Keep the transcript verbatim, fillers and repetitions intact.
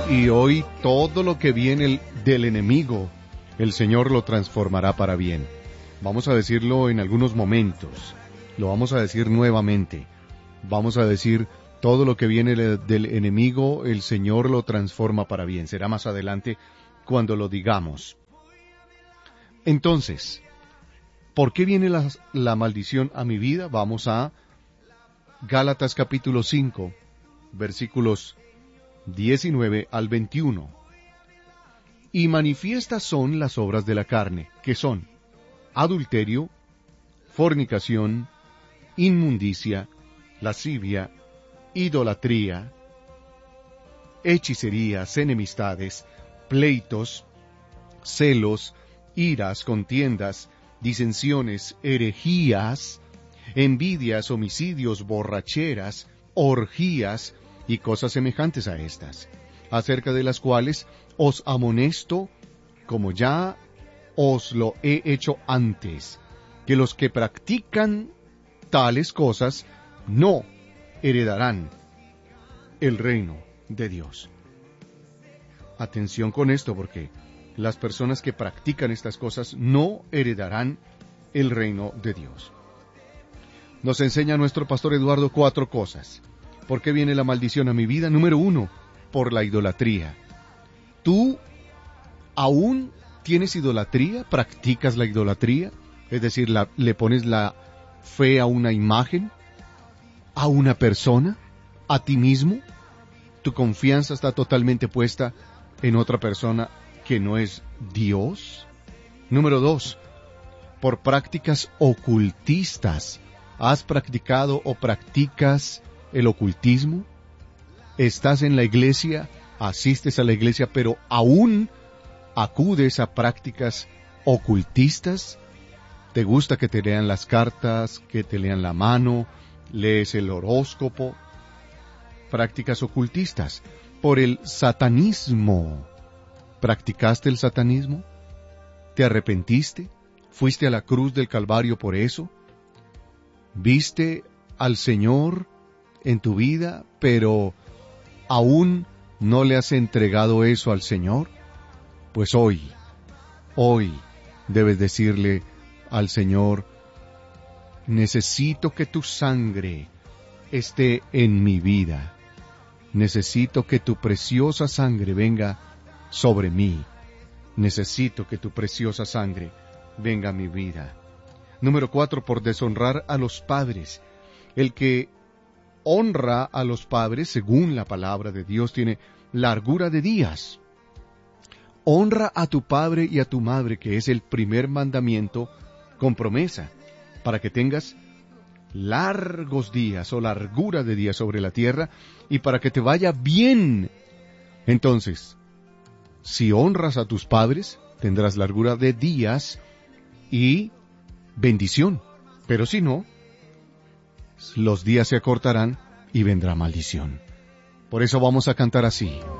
Y hoy todo lo que viene del enemigo, el Señor lo transformará para bien. Vamos a decirlo en algunos momentos, lo vamos a decir nuevamente. Vamos a decir, todo lo que viene del enemigo, el Señor lo transforma para bien. Será más adelante cuando lo digamos. Entonces, ¿por qué viene la, la maldición a mi vida? Vamos a Gálatas capítulo cinco, versículos diecinueve al veintiuno. Y manifiestas son las obras de la carne, que son adulterio, fornicación, inmundicia, lascivia, idolatría, hechicerías, enemistades, pleitos, celos, iras, contiendas, disensiones, herejías, envidias, homicidios, borracheras, orgías y cosas semejantes a estas, acerca de las cuales os amonesto, como ya os lo he hecho antes, que los que practican tales cosas no heredarán el reino de Dios. Atención con esto, porque las personas que practican estas cosas no heredarán el reino de Dios. Nos enseña nuestro pastor Eduardo cuatro cosas. ¿Por qué viene la maldición a mi vida? Número uno, por la idolatría. ¿Tú aún tienes idolatría? ¿Practicas la idolatría? Es decir, la, le pones la fe a una imagen, a una persona, a ti mismo. Tu confianza está totalmente puesta en otra persona que no es Dios. Número dos, por prácticas ocultistas. ¿Has practicado o practicas el ocultismo? ¿Estás en la iglesia? ¿Asistes a la iglesia, pero aún acudes a prácticas ocultistas? ¿Te gusta que te lean las cartas, que te lean la mano, lees el horóscopo? Prácticas ocultistas. Por el satanismo. ¿Practicaste el satanismo? ¿Te arrepentiste? ¿Fuiste a la cruz del Calvario por eso? ¿Viste al Señor en tu vida, pero aún no le has entregado eso al Señor? Pues hoy, hoy debes decirle al Señor: necesito que tu sangre esté en mi vida. Necesito que tu preciosa sangre venga sobre mí. Necesito que tu preciosa sangre venga a mi vida. Número cuatro, por deshonrar a los padres. El que honra a los padres, según la palabra de Dios, tiene largura de días. Honra a tu padre y a tu madre, que es el primer mandamiento con promesa, para que tengas largos días o largura de días sobre la tierra y para que te vaya bien. Entonces, si honras a tus padres, tendrás largura de días y bendición. Pero si no, los días se acortarán y vendrá maldición. Por eso vamos a cantar así.